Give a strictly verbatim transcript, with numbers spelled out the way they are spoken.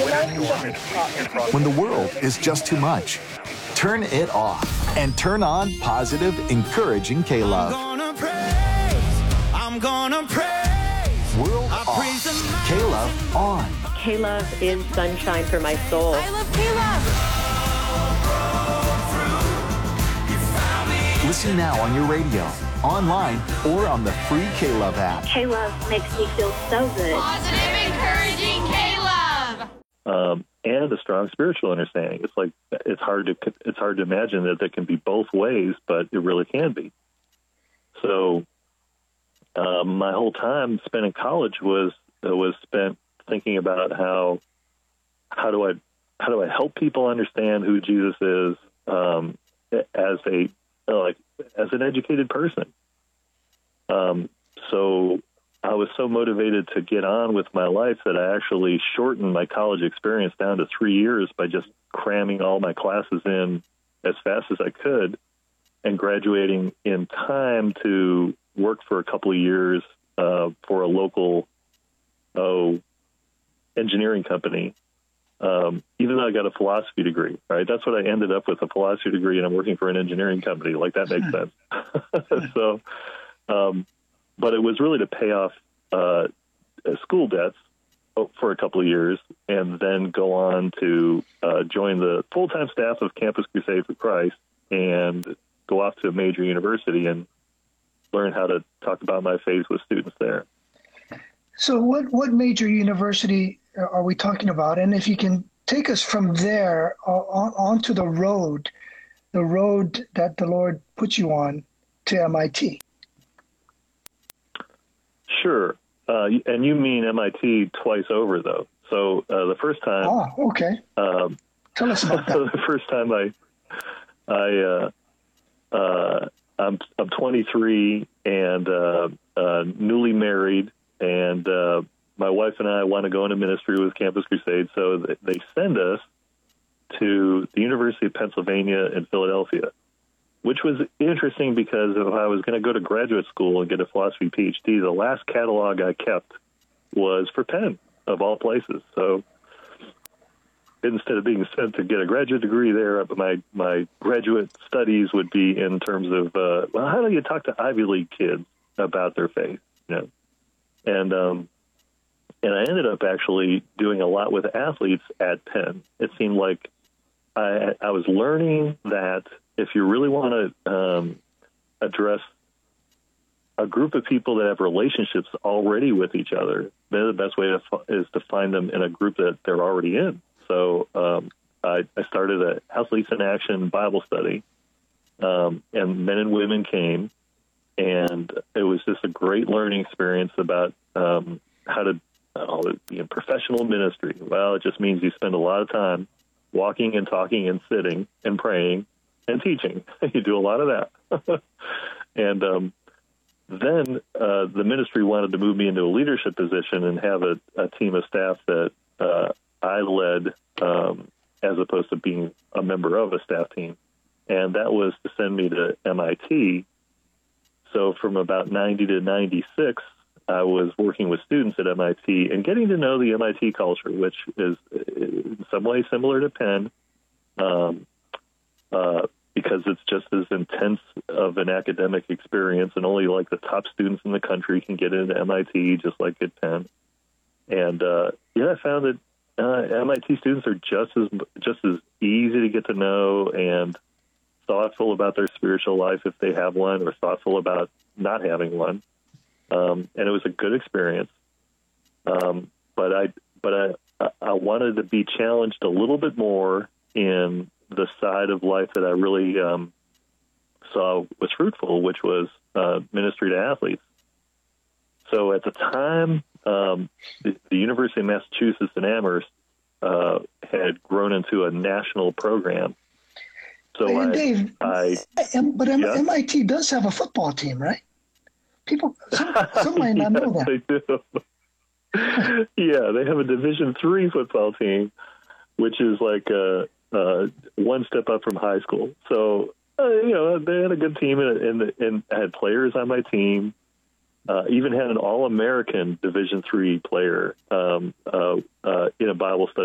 When the world is just too much, turn it off and turn on positive, encouraging K-Love. I'm gonna praise, I'm gonna praise. World off, K-Love on. K-Love is sunshine for my soul. I love K-Love. Listen now on your radio, online, or on the free K-Love app. K-Love makes me feel so good. Positive, encouraging K-Love. Um, and a strong spiritual understanding. It's like it's hard to it's hard to imagine that there can be both ways, but it really can be. So, um, my whole time spent in college was uh, was spent thinking about how how do I how do I help people understand who Jesus is um, as a like as an educated person. Um, so I was so motivated to get on with my life that I actually shortened my college experience down to three years by just cramming all my classes in as fast as I could and graduating in time to work for a couple of years uh, for a local oh, engineering company. Um, even though I got a philosophy degree, right? That's what I ended up with, a philosophy degree, and I'm working for an engineering company. Like, that makes sense. so, um, but it was really to pay off uh, school debts for a couple of years and then go on to uh, join the full-time staff of Campus Crusade for Christ and go off to a major university and learn how to talk about my faith with students there. So what, what major university are we talking about? And if you can take us from there uh, on, onto the road, the road that the Lord put you on to M I T. Sure. Uh, and you mean M I T twice over, though. So uh, the first time... Oh, okay. Um, Tell us about that. So the first time I... I uh, uh, I'm, I'm twenty-three and uh, uh, newly married, and uh, my wife and I want to go into ministry with Campus Crusade, so they send us to the University of Pennsylvania in Philadelphia, which was interesting because if I was going to go to graduate school and get a philosophy P H D, the last catalog I kept was for Penn, of all places. So instead of being sent to get a graduate degree there, my, my graduate studies would be in terms of, uh, well, how do you talk to Ivy League kids about their faith? You know? And, um, and I ended up actually doing a lot with athletes at Penn. It seemed like I, I was learning that if you really want to um, address a group of people that have relationships already with each other, then the best way to, is to find them in a group that they're already in. So um, I, I started a Athletes in Action Bible study, um, and men and women came, and it was just a great learning experience about um, how to uh, be in professional ministry. Well, it just means you spend a lot of time walking and talking and sitting and praying and teaching. You do a lot of that. and um, then uh, the ministry wanted to move me into a leadership position and have a, a team of staff that uh, I led um, as opposed to being a member of a staff team. And that was to send me to M I T. So from about ninety to ninety-six, I was working with students at M I T and getting to know the M I T culture, which is in some ways similar to Penn, um, uh, because it's just as intense of an academic experience, and only like the top students in the country can get into M I T, just like at Penn. And uh, yeah, I found that uh, M I T students are just as just as easy to get to know and thoughtful about their spiritual life if they have one, or thoughtful about not having one. Um, and it was a good experience. Um, but I, but I, I wanted to be challenged a little bit more in the side of life that I really um, saw was fruitful, which was uh, ministry to athletes. So at the time, um, the, the University of Massachusetts in Amherst uh, had grown into a national program. So and I, Dave, I, but yeah. M I T does have a football team, right? People, some, some might not yes, know that. They do. Yeah, they have a Division three football team, which is like uh, uh, one step up from high school. So, uh, you know, they had a good team and, and, and had players on my team. Uh, even had an All-American Division three player um, uh, uh, in a Bible study